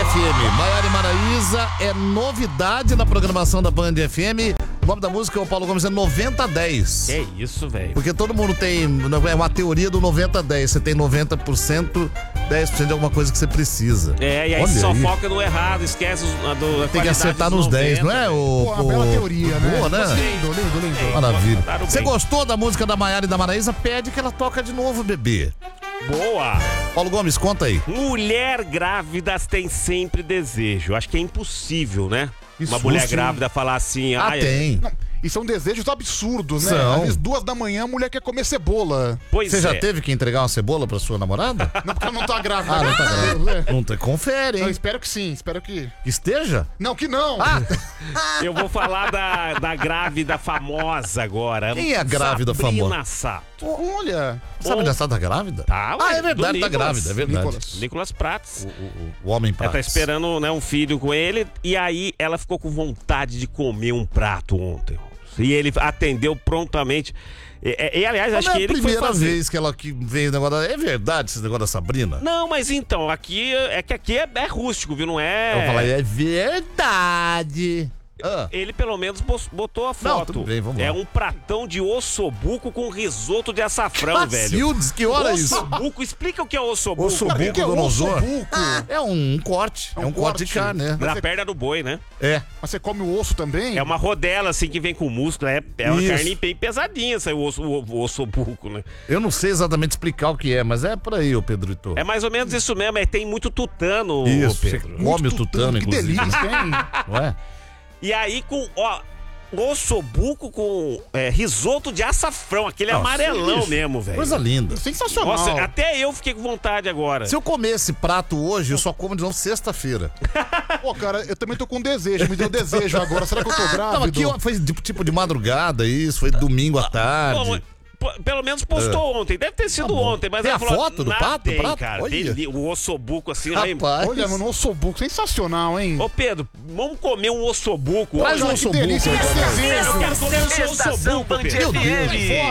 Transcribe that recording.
FM. Maiara e Maraísa é novidade na programação da Band FM. O nome da música, o Paulo Gomes, é 90-10. É isso, velho. Porque todo mundo tem uma teoria do 90-10. Você tem 90%, 10% de alguma coisa que você precisa. É, e aí só foca no errado, esquece do tem que acertar nos 10, não é? Uma bela teoria, né? Boa, né? Lindo. Maravilha. Você gostou da música da Maiara e da Maraísa? Pede que ela toca de novo, bebê. Boa! Paulo Gomes, conta aí. Mulher grávidas tem sempre desejo. Acho que é impossível, né? Uma mulher grávida falar assim... tem. Não, e são desejos absurdos, né? São. Às vezes 2 da manhã a mulher quer comer cebola. Pois Você já teve que entregar uma cebola pra sua namorada? Não, porque ela não tá grávida. Não tá grávida. Não tem. Confere, Não, hein? espero que sim, espero que... Esteja? Não, que não! Eu vou falar da grávida famosa agora. Quem é a grávida Sabrina Sato. Olha... Sabe dessa tá grávida? Tá, ué, É verdade, do tá Nicolas. grávida, é verdade. Nicolas Prats. O homem Ela Prats. tá esperando, né, um filho com ele. E aí ela ficou com vontade de comer um prato ontem. E ele atendeu prontamente. E aliás, acho que ele foi primeira fazer. vez que ela que veio o negócio. É verdade esse negócio da Sabrina? Não, mas então, aqui é rústico, viu? Não é. Eu vou falar, é verdade. Ele pelo menos botou a foto. Não, tudo bem, vamos lá. É um pratão de ossobuco com risoto de açafrão, velho. Cacildes, que hora é isso? Ossobuco, explica o que é ossobuco. Ossobuco que é do Nosor. ossobuco? É um corte. É um corte de carne, né? Da perna do boi, né? É. Mas você come o osso também? É uma rodela, assim, que vem com músculo. É uma Isso. carne bem pesadinha, essa, o ossobuco, né? Eu não sei exatamente explicar o que é, mas é por aí, ô Pedrito. É mais ou menos isso mesmo. Tem muito tutano, Isso, você Pedro. come o tutano, Que inclusive. delícia, hein? Não é? E aí com, ossobuco com risoto de açafrão. Aquele Nossa, amarelão isso. mesmo, velho. Coisa linda. Sensacional. Nossa, até eu fiquei com vontade agora. Se eu comer esse prato hoje, eu só como de novo sexta-feira. Pô, cara, eu também tô com desejo. Me deu desejo agora. Será que eu tô grávido? Não, aqui foi tipo de madrugada isso, foi domingo à tarde. Bom, pelo menos postou ontem. Deve ter sido ontem, mas Tem ela a falou, foto do "Não, prato? tem, Prato? cara. Olha. Tem o ossobuco assim. Lá em... Rapaz. Olha, mano, ossobuco. Sensacional, hein? Ô Pedro, vamos comer um ossobuco. Traz um Que ossobuco. delícia, que aí, desejo. Eu quero comer um Estação ossobuco, Band Pedro. FM.